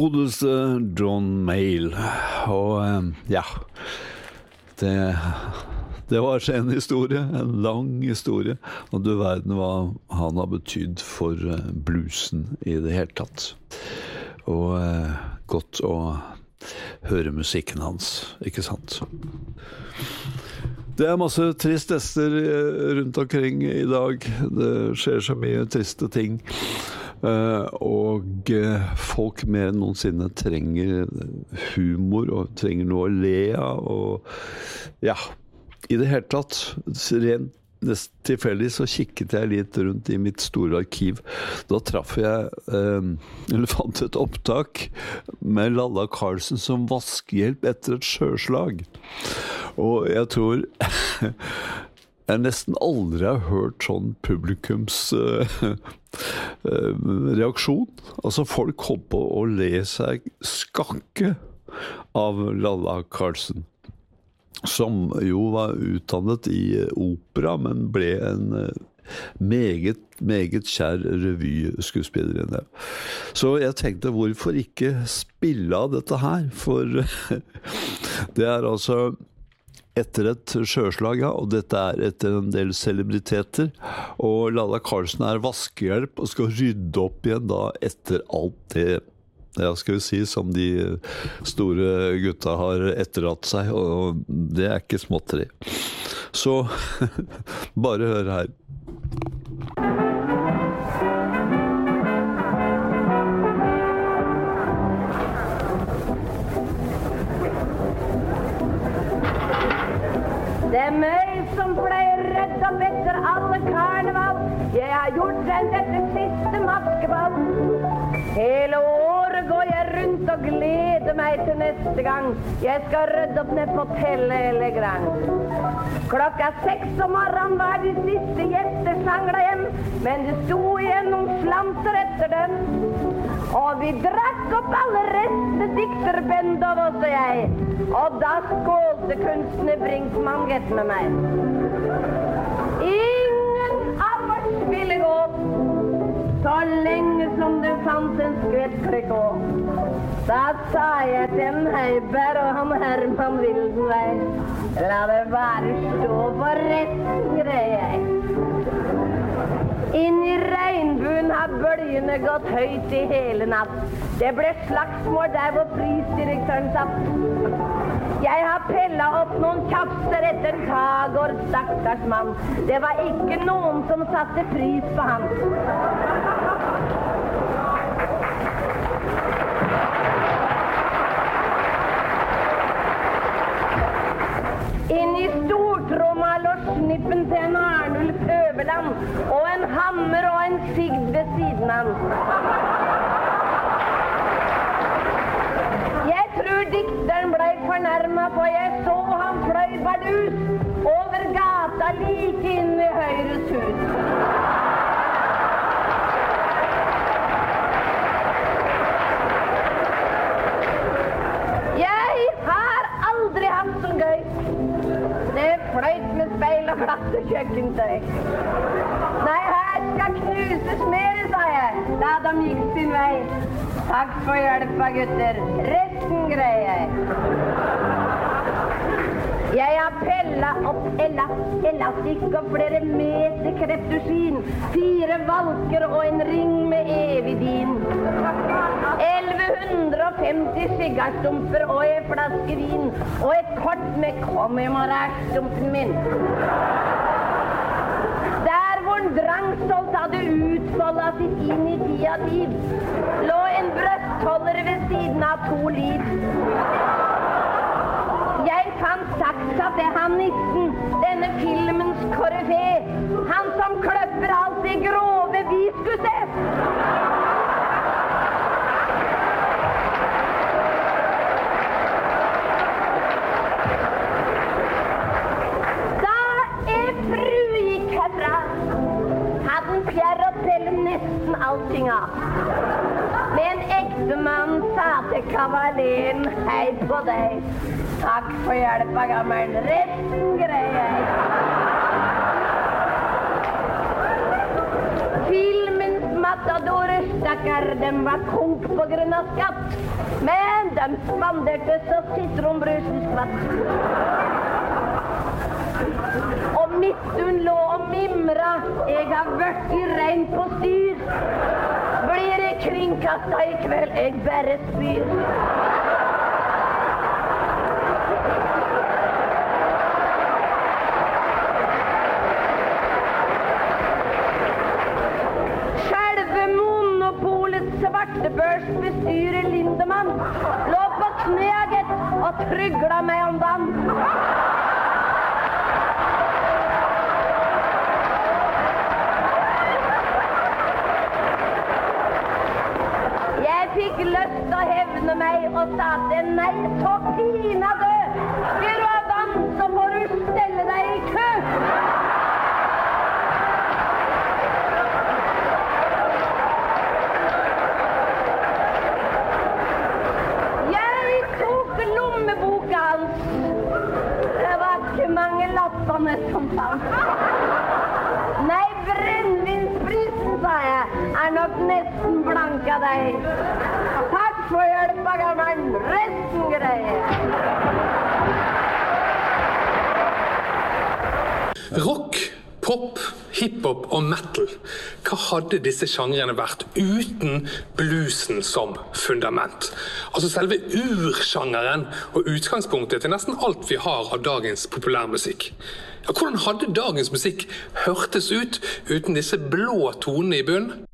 Godeste John Mayall, og ja, det var en historie, en lang historie, og du verden hva han har betydd for bluesen i det hele tatt. Og godt å høre musikken hans, ikke sant? Det masse tristester rundt omkring i dag. Det skjer så mye triste ting. Og folk mer enn noensinne trenger humor og trenger noe å le av. Og ja, i det hele tatt, rent tilfeldig så kikket jeg litt rundt i mitt store arkiv. Da traff jeg, eller fant et opptak med Lalla Carlsen som vaskehjelp etter et sjøslag. Og jeg tror jeg nesten aldri har hørt sånn publikums reaksjon. Altså folk kom på å le seg skakke av Lalla Carlsen, som jo var utdannet i opera, men ble en meget kjær revyskuespillerinne. Så jeg tenkte, hvorfor ikke spille av dette her? For det altså etter et sjøslag, ja, og dette etter en del celebriteter, og Lalla Carlsen vaskehjelp og skal rydde opp igjen da etter alt det, jeg skal jo si, som de store gutta har etterlatt seg, og det ikke småtteri. Så bare hør her. Det meg som pleier redd opp etter alle karneval. Jeg har gjort dette siste maskeball. Hele året går jeg rundt og gleder meg til neste gang. Jeg skal rydde opp ned på Telegrand. 6:00 om morgenen var de siste gjester sangla hjem, men det sto igjen noen slanter etter dem. Og vi drakk opp alle restene, dikter Bendover og jeg. Og da skålte kunstner Brinkmann gett med meg. Ingen av oss ville gå så lenge som det fanns en skvett krikå. Da sa jeg til en Heiberg og han Herman Wildenvei, la det bare stå for resten, greier jeg. Inn i regnbuen har bølgene gått høyt i hele natt. Det ble slagsmål der hvor prisdirektøren satt. Jeg har pellet opp noen tjafser etter Tagård, stakkars mann. Det var ikke noen som satte pris på han. Inn i stortromma lå snippen til en Arnulf Øverland, og en hammer og en sigd ved siden av han. Jeg tror dikteren ble fornærmet, for jeg så han fløy bardus over gata like inn i Høyres hus. Jeg har aldri hatt så gøy. Det fløyt med speil og glatt og kjøkkentøy. Nei, her skal knuses mer, sa jeg, da de gikk sin vei. Takk for hjelpa, gutter. Resten greier jeg. Jeg har pellet opp elastikk og flere meter kreptuskin, 4 valker og en ring med evig din. 1150 sigarstumper og en flaske vin, og et kort med kommemorastumpen min. Der hvor en drangstolt hadde utfoldet sitt initiativ, lå en brøstholder ved siden av 2 liv. Jeg fant saksa til han nissen, denne filmens koryfé, han som kløpper alt det grove vi skulle se. Da frue gikk herfra, hadde en Pierre og Pelle nesten allting av. Men ektemann sa til kavaleren, hei på deg. Takk for hjelpa, gammel. Resten greier jeg. Filmens matadorer, stakkar, dem var konk på grunn av skatt. Men dem spanderte så sitronbrusen skvatt. Og Midtun lå og mimra, jeg har vært i rein på styr. Blir jeg kringkastet i kveld, jeg bare spyr. Svartebørs bestyrer Lindemann lå på kneget og trygla meg om vann. Jeg fikk lyst til å hevne meg og sa til nei, så pinadø. Vil du ha vann, så får du stelle deg i kø. Mange lappene som fant. Nei, brennvinsprisen, sa jeg, nok nesten blank av deg. Takk for hjelpa, gammel, resten greier. Rock, pop, hiphop og metal. Hva hadde disse sjangrene vært uten bluesen som fundament? Altså selve ursjangeren og utgangspunktet til nesten alt vi har av dagens populærmusikk. Ja, hvordan hadde dagens musikk hørtes ut uten disse blå tonene i bunn?